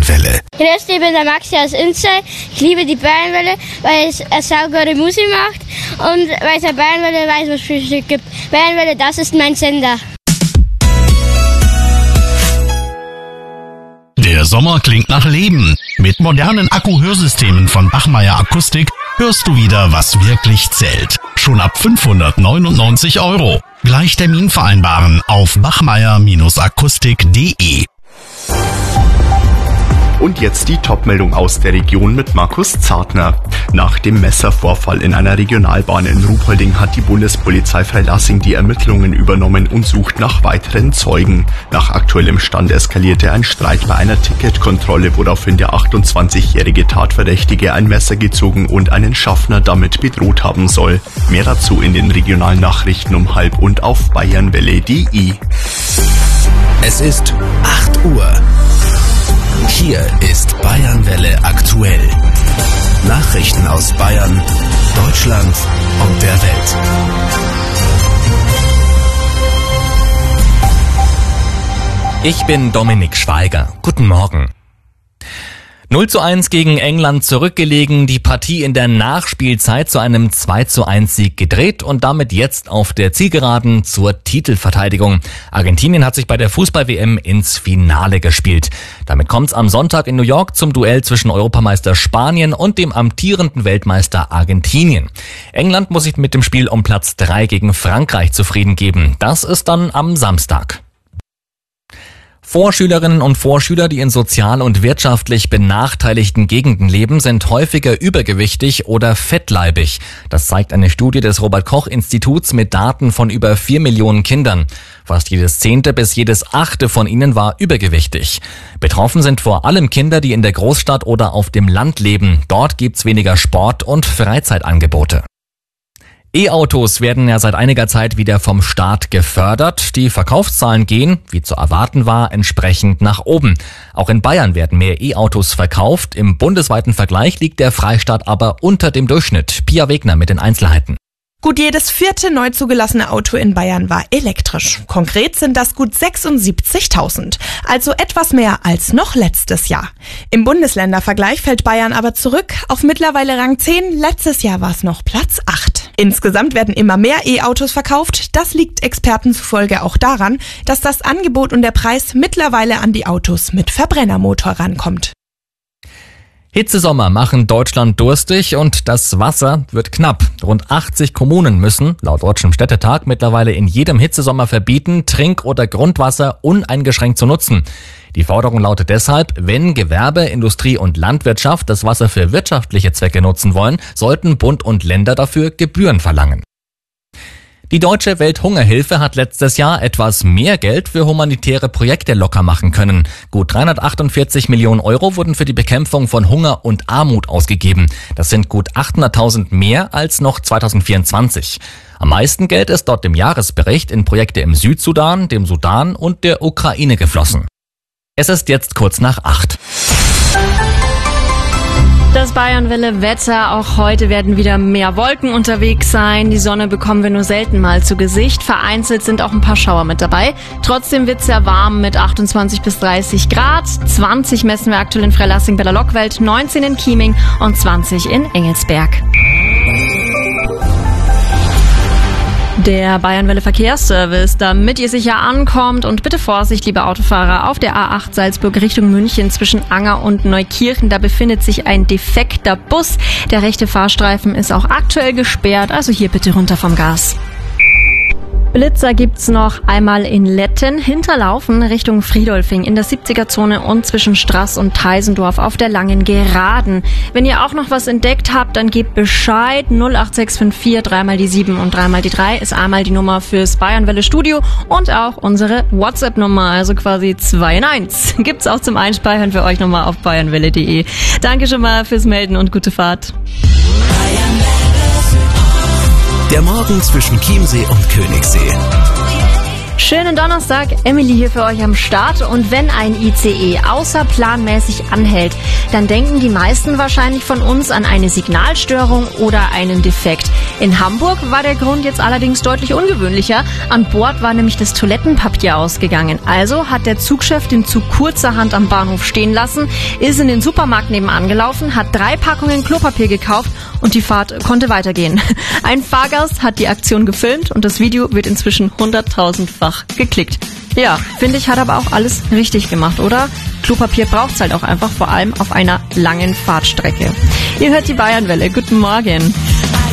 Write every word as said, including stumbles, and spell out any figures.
Bayernwelle. Grüß dich, ich bin der Maxi aus Inzell. Ich liebe die Bayernwelle, weil es eine saugute Musik macht und weil es eine Bayernwelle weiß, was es Frühstück gibt. Bayernwelle, das ist mein Sender. Der Sommer klingt nach Leben. Mit modernen Akku-Hörsystemen von Bachmeier Akustik hörst du wieder, was wirklich zählt. Schon ab fünfhundertneunundneunzig Euro. Gleich Termin vereinbaren auf bachmeier Akustik punkt de. Und jetzt die Top-Meldung aus der Region mit Markus Zartner. Nach dem Messervorfall in einer Regionalbahn in Ruhpolding hat die Bundespolizei Freilassing die Ermittlungen übernommen und sucht nach weiteren Zeugen. Nach aktuellem Stand eskalierte ein Streit bei einer Ticketkontrolle, woraufhin der achtundzwanzigjährige Tatverdächtige ein Messer gezogen und einen Schaffner damit bedroht haben soll. Mehr dazu in den regionalen Nachrichten um halb und auf bayernwelle punkt de. Es ist acht Uhr. Hier ist Bayernwelle aktuell. Nachrichten aus Bayern, Deutschland und der Welt. Ich bin Dominik Schweiger. Guten Morgen. null zu eins gegen England zurückgelegen, die Partie in der Nachspielzeit zu einem zwei zu eins Sieg gedreht und damit jetzt auf der Zielgeraden zur Titelverteidigung. Argentinien hat sich bei der Fußball-W M ins Finale gespielt. Damit kommt's am Sonntag in New York zum Duell zwischen Europameister Spanien und dem amtierenden Weltmeister Argentinien. England muss sich mit dem Spiel um Platz drei gegen Frankreich zufrieden geben. Das ist dann am Samstag. Vorschülerinnen und Vorschüler, die in sozial und wirtschaftlich benachteiligten Gegenden leben, sind häufiger übergewichtig oder fettleibig. Das zeigt eine Studie des Robert-Koch-Instituts mit Daten von über vier Millionen Kindern. Fast jedes zehnte bis jedes achte von ihnen war übergewichtig. Betroffen sind vor allem Kinder, die in der Großstadt oder auf dem Land leben. Dort gibt's weniger Sport- und Freizeitangebote. E-Autos werden ja seit einiger Zeit wieder vom Staat gefördert. Die Verkaufszahlen gehen, wie zu erwarten war, entsprechend nach oben. Auch in Bayern werden mehr E-Autos verkauft. Im bundesweiten Vergleich liegt der Freistaat aber unter dem Durchschnitt. Pia Wegner mit den Einzelheiten. Gut jedes vierte neu zugelassene Auto in Bayern war elektrisch. Konkret sind das gut sechsundsiebzigtausend, also etwas mehr als noch letztes Jahr. Im Bundesländervergleich fällt Bayern aber zurück auf mittlerweile Rang zehn. Letztes Jahr war es noch Platz acht. Insgesamt werden immer mehr E-Autos verkauft. Das liegt Experten zufolge auch daran, dass das Angebot und der Preis mittlerweile an die Autos mit Verbrennermotor rankommt. Hitzesommer machen Deutschland durstig und das Wasser wird knapp. Rund achtzig Kommunen müssen, laut Deutschem Städtetag, mittlerweile in jedem Hitzesommer verbieten, Trink- oder Grundwasser uneingeschränkt zu nutzen. Die Forderung lautet deshalb, wenn Gewerbe, Industrie und Landwirtschaft das Wasser für wirtschaftliche Zwecke nutzen wollen, sollten Bund und Länder dafür Gebühren verlangen. Die Deutsche Welthungerhilfe hat letztes Jahr etwas mehr Geld für humanitäre Projekte locker machen können. Gut dreihundertachtundvierzig Millionen Euro wurden für die Bekämpfung von Hunger und Armut ausgegeben. Das sind gut achthunderttausend mehr als noch zweitausendvierundzwanzig. Am meisten Geld ist dort im Jahresbericht in Projekte im Südsudan, dem Sudan und der Ukraine geflossen. Es ist jetzt kurz nach acht. Das Bayernwelle-Wetter, auch heute werden wieder mehr Wolken unterwegs sein. Die Sonne bekommen wir nur selten mal zu Gesicht. Vereinzelt sind auch ein paar Schauer mit dabei. Trotzdem wird's sehr warm mit achtundzwanzig bis dreißig Grad. zwanzig messen wir aktuell in Freilassing bei der Lockwelt, neunzehn in Chieming und zwanzig in Engelsberg. Der Bayernwelle Verkehrsservice, damit ihr sicher ankommt und bitte Vorsicht, liebe Autofahrer, auf der A acht Salzburg Richtung München zwischen Anger und Neukirchen, da befindet sich ein defekter Bus. Der rechte Fahrstreifen ist auch aktuell gesperrt, also hier bitte runter vom Gas. Blitzer gibt's noch einmal in Letten, Hinterlaufen Richtung Friedolfing in der siebziger-Zone und zwischen Straß und Teisendorf auf der langen Geraden. Wenn ihr auch noch was entdeckt habt, dann gebt Bescheid. null acht sechs fünf vier, dreimal die sieben und dreimal die drei ist einmal die Nummer fürs Bayernwelle Studio und auch unsere WhatsApp-Nummer, also quasi zwei in eins. Gibt's auch zum Einspeichern für euch nochmal auf bayernwelle punkt de. Danke schon mal fürs Melden und gute Fahrt. Der Morgen zwischen Chiemsee und Königssee. Schönen Donnerstag, Emily hier für euch am Start. Und wenn ein I C E außerplanmäßig anhält, dann denken die meisten wahrscheinlich von uns an eine Signalstörung oder einen Defekt. In Hamburg war der Grund jetzt allerdings deutlich ungewöhnlicher. An Bord war nämlich das Toilettenpapier ausgegangen. Also hat der Zugchef den Zug kurzerhand am Bahnhof stehen lassen, ist in den Supermarkt nebenan gelaufen, hat drei Packungen Klopapier gekauft und die Fahrt konnte weitergehen. Ein Fahrgast hat die Aktion gefilmt und das Video wird inzwischen hunderttausendfach geklickt. Ja, finde ich, hat aber auch alles richtig gemacht, oder? Klopapier braucht's halt auch einfach, vor allem auf einer langen Fahrtstrecke. Ihr hört die Bayernwelle. Guten Morgen.